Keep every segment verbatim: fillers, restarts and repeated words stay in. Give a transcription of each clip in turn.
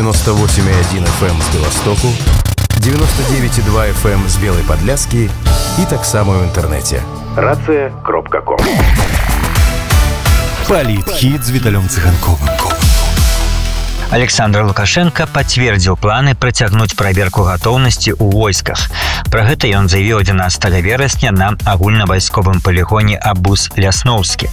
девяносто восемь и один эф эм з Беластоку, девяносто девять и два эф эм з Белой Подляски и так само в интернете. рация кропка ком. Политхит с Виталием Цыганковым. Александр Лукашенко подтвердил планы протягнуть проверку готовности у войсках. Про гэта ён заявіў одиннадцатого верасня на агульнавайсковым полигоне Абуз-Лясноўскі.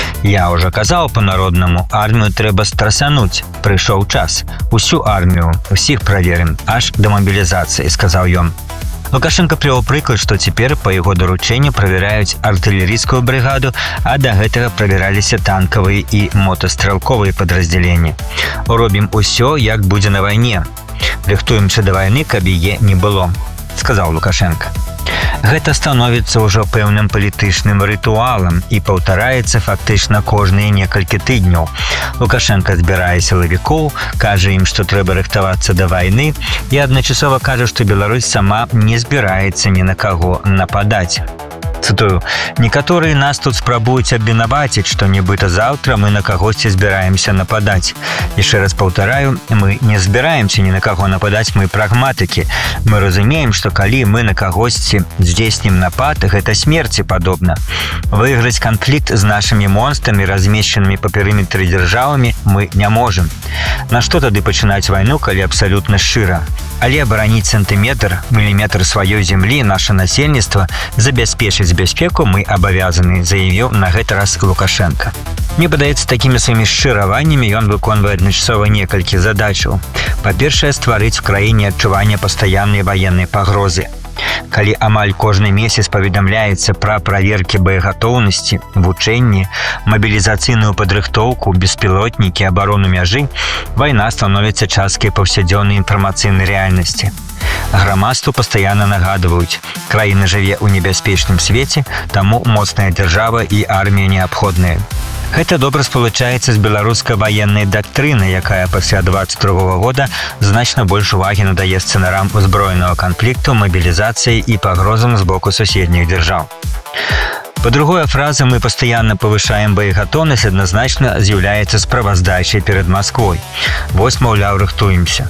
Я уже казаў по-народному, армію трэба страсануть. Прыйшоў час. Усю армію, усіх праверым, аж до мобилизации, сказал ён. Лукашенко привел прыклад, что теперь по его доручению проверяют артиллерийскую бригаду, а до гэтага проверялись танковые и мотострелковые подразделения. Робим усё, як будзе на войне. Рыхтуемся до войны, каб яе не было, сказал Лукашенко. Гэта становіцца ўжо пэўным палітычным рытуалам і паўтараецца фактычна кожныя некалькі тыдняў. Лукашенко збірае сілавікоў, кажа ім, што трэба рыхтавацца да вайны і адначасова кажа, што Беларусь сама не збіраецца ні на каго нападаць. Цитую, «Некаторые нас тут спрабуюць абвінаваціць, што нібыта заўтра мы на кагосьці збіраемся нападаць. Яшчэ раз паўтараю, мы не збіраемся ні на каго нападаць, мы прагматыкі. Мы разумеем, што калі мы на кагосьці здзейснім напад, гэта смерці падобна. Выйграць канфлікт з нашымі монстрамі, размешчанымі па перыметры дзяржавамі, мы не можам. На што тады пачынаць вайну, калі абсалютна шчыра? Але абараніць сантыметр, міліметр сваёй зямлі, наше насельніцтва, забяспечыць бяспеку мы абавязаны, заявіў на гэты раз Лукашенко. Мне падаецца, такімі сваімі шчыраваннямі ён выконвае адначасова некалькі задачаў. Па-першае, стварыць в краіне адчуванне пастаяннай ваеннай пагрозы. Калі амаль кожны месяц паведамляецца пра праверкі боегатоўнасці, вучэнні, мабілізацыйную падрыхтоўку, беспілотнікі, абарону мяжы, вайна становіцца часткай паўсядзённай інфармацыйнай рэальнасці. Грамадству пастаянна нагадваюць, краіна жыве ў небяспечным свеце, таму моцная дзяржава і армія неабходныя. Гэта добра спалучаецца з беларускай ваеннай дактрынай, якая пасля двадцать другого года значна больш увагі надае сцэнарам узброенага канфлікту, мабілізацыі і пагрозам з боку суседніх дзяржаў. По-другое, фраза «мы постоянно повышаем боеготовность» однозначно з'яўляецца справаздачай перед Москвой. Вось, маўляў, рыхтуемся.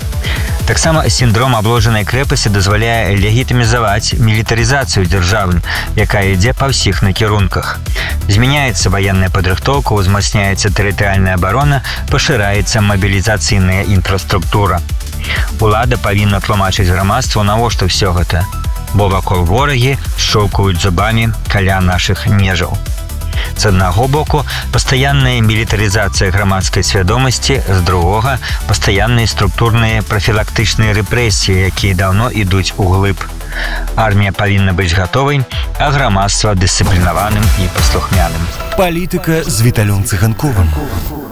Таксама сіндром абложанай крэпасці дазваляе легітымізаваць мілітарызацыю дзяржавы, якая ідзе па ўсіх накірунках. Змяняецца ваенная падрыхтоўка, узмацняецца тэрытарыяльная абарона, пашыраецца мабілізацыйная інфраструктура. Улада павінна тлумачыць грамадству, навошта ўсё гэта, бо вакол ворагі шчоўкаюць зубамі каля нашых межаў. З аднаго боку, пастаянная мілітарызацыя грамадскай свядомасці, з другога – пастаянныя структурныя прафілактычныя рэпрэсіі, якія даўно ідуць углыб. Армія павінна быць гатовай, а грамадства дысцыплінаваным і паслухмяным. Палітыка з Віталем Цыганковым.